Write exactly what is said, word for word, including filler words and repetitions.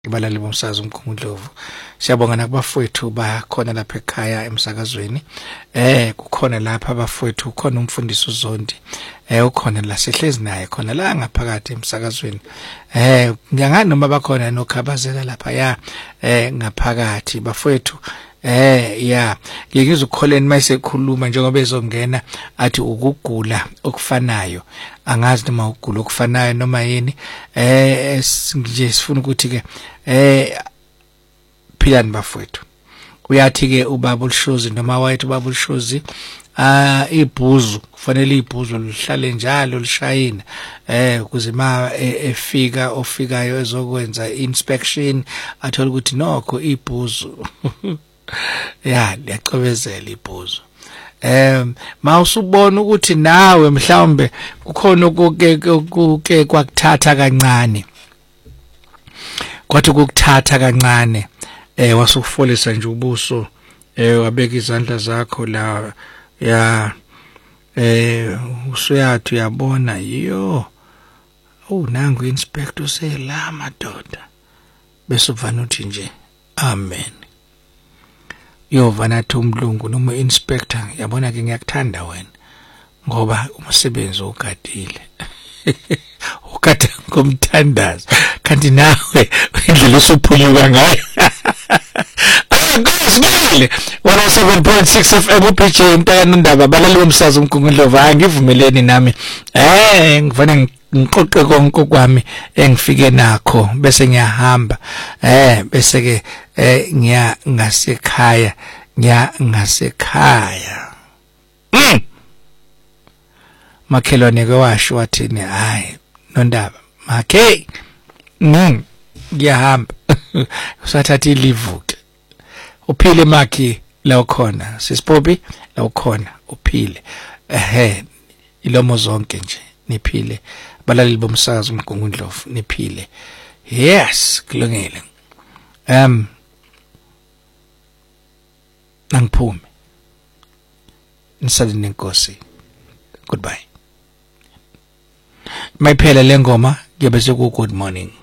Ibalali bomsakazo uMkhumbulovu siyabonga nakubafowethu bakhona lapha ekhaya emsakazweni eh kukhona lapha abafowethu ukhona umfundisi uZondi eh ukhona la sihlezi naye khona la ngaphakathi emsakazweni eh ngiyangani noma bakhona nokhabazela lapha ya eh ngaphakathi bafowethu eh ya ngiyizwa ukholeni mayisekhuluma njengoba ezongena athi ukugula okufanayo angazi noma ukugula okufanayo noma yini eh nje sifuna ukuthi ke eh philani bafowethu uyathi ke ubaba uLshozi noma wayethi ubaba uLshozi ah ibhuzu kufanele ibhuzu lihlale njalo lishayina eh ukuze ma efika ofikayo ezokwenza inspection athola ukuthi nokho ibhuzu ya liyacobezela ibhuzu em mawusubona ukuthi nawe mhlawumbe kukhona ukuke kuke kwakuthatha kancane kwathi ukuthatha kancane eh wasufolisa nje ubuso eh wabeka izandla zakho la ya eh usuyathi uyabona yo oh nangu inspector sela madoda bese uvana uthi nje amen yovana thumlungu noma inspector yabona ke ngiyakuthanda wena ngoba umsebenzi ugadile ukade ngomthandazo kanti nawe indlela usuphuluka ngayo Ngizimile one oh seven point six F M uPJ impela indaba balali bomsakazo uMkhumbulovu angivumeleni nami eh ngivane ngiqoqe konke kwami engifike nakho bese ngiyahamba eh bese ke ngiya ngasekhaya ngiya ngasekhaya mm makhelwane ke washo wathini hayi nondaba makhe mm ngiyahamba usathatha ilivuke uphile makhi la ukhona sisipopi la ukhona uphile ehe ilomo zonke nje niphile balali bomsakazo uMkhumbulovu niphile yes kulungile um nangiphume nisale nenkosi goodbye mayiphela lengoma kuyobe seku good morning